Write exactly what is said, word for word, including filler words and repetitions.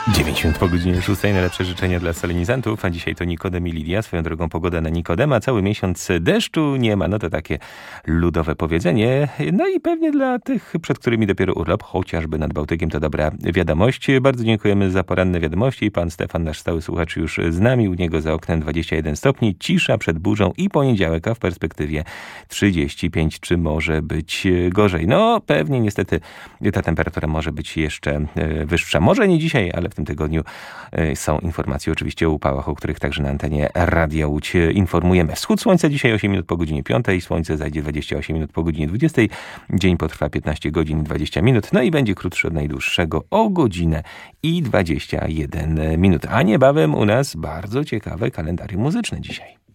dziewięć minut po godzinie szóstej. Najlepsze życzenia dla solenizantów, a dzisiaj to Nikodem i Lidia. Swoją drogą pogoda na Nikodema. Cały miesiąc deszczu nie ma. No to takie ludowe powiedzenie. No i pewnie dla tych, przed którymi dopiero urlop, chociażby nad Bałtykiem, to dobra wiadomość. Bardzo dziękujemy za poranne wiadomości. Pan Stefan, nasz stały słuchacz, już z nami. U niego za oknem dwadzieścia jeden stopni. Cisza przed burzą i poniedziałek, a w perspektywie trzydzieści pięć. Czy może być gorzej? No pewnie niestety ta temperatura może być jeszcze wyższa. Może nie dzisiaj, ale w tym tygodniu są informacje oczywiście o upałach, o których także na antenie Radia Łódź informujemy. Wschód słońca dzisiaj osiem minut po godzinie piątej, słońce zajdzie dwadzieścia osiem minut po godzinie dwudziestej, dzień potrwa piętnaście godzin i dwadzieścia minut, no i będzie krótszy od najdłuższego o godzinę i dwadzieścia jeden minut. A niebawem u nas bardzo ciekawe kalendarium muzyczne dzisiaj.